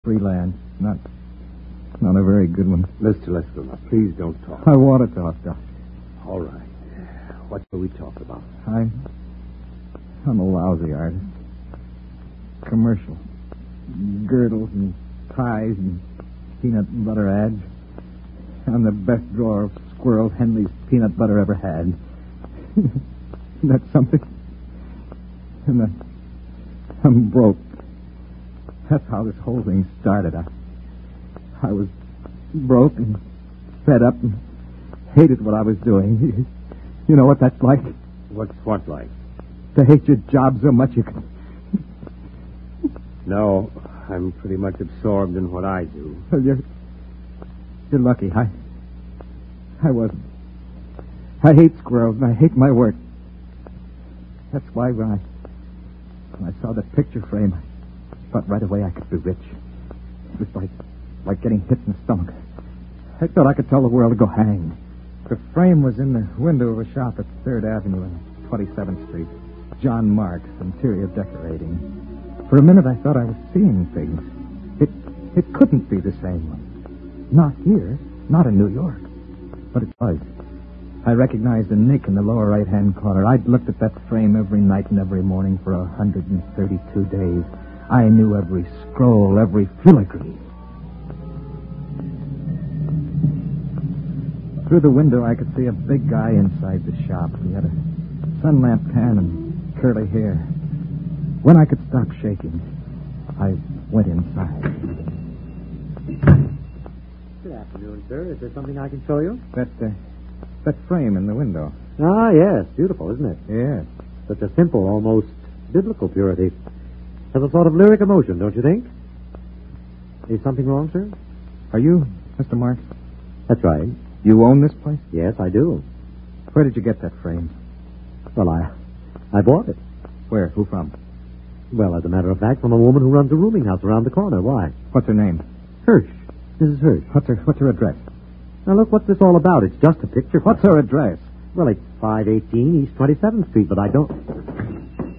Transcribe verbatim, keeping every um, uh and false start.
Freelance. Not, not a very good one. Mister Lester, now, please don't talk. I want to talk, Doc. All right. What will we talk about? I'm, I'm a lousy artist. Commercial. Girdles and ties and peanut butter ads. I'm the best drawer of Squirrel Henley's peanut butter ever had. That's something. And I, I'm broke. That's how this whole thing started. I, I was broke and fed up and hated what I was doing. You know what that's like? What's what like? To hate your job so much you can... No, I'm pretty much absorbed in what I do. Well, you're, you're lucky. I, I wasn't. I hate squirrels and I hate my work. That's why when I, when I saw the picture frame, I thought right away I could be rich. It was like, like getting hit in the stomach. I thought I could tell the world to go hang. The frame was in the window of a shop at third Avenue and twenty-seventh Street. John Marks, interior decorating. For a minute, I thought I was seeing things. It it couldn't be the same one. Not here. Not in New York. But it was. I recognized a nick in the lower right-hand corner. I'd looked at that frame every night and every morning for one hundred thirty-two days. I knew every scroll, every filigree. Through the window, I could see a big guy inside the shop. He had a sun lamp tan and curly hair. When I could stop shaking, I went inside. Good afternoon, sir. Is there something I can show you? That, uh, that frame in the window. Ah, yes. Beautiful, isn't it? Yes. Such a simple, almost biblical purity. Has a sort of lyric emotion, don't you think? Is something wrong, sir? Are you Mister Marks? That's right. You own this place? Yes, I do. Where did you get that frame? Well, I I bought it. Where? Who from? Well, as a matter of fact, from a woman who runs a rooming house around the corner. Why? What's her name? Hirsch. Missus Hirsch. What's her, what's her address? Now, look, what's this all about? It's just a picture. What's her address? Well, it's five eighteen East twenty-seventh Street, but I don't...